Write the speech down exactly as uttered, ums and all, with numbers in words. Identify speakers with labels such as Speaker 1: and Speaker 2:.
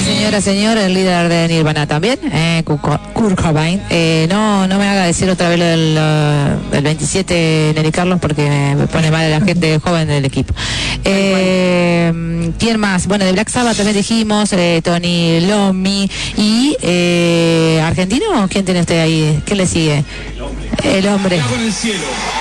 Speaker 1: señora, señor, el líder de Nirvana también, eh, Kurt Cobain. Eh, no, no me haga decir otra vez lo del uh, el veintisiete, Nelly Carlos, porque me pone mal a la gente joven del equipo. Eh, ¿Quién más? Bueno, de Black Sabbath también dijimos, eh, Tony Iommi. Y eh, ¿argentino? ¿Quién tiene usted ahí? ¿Qué le sigue? El hombre.
Speaker 2: Con el cielo.